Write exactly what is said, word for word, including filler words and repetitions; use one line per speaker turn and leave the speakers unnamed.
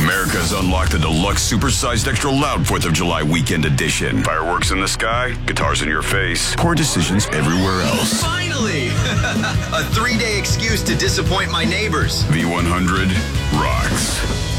America's unlocked the deluxe supersized extra loud fourth of July weekend edition. Fireworks in the sky, guitars in your face, poor decisions everywhere else.
Finally! A three-day excuse to disappoint my neighbors.
V one hundred rocks.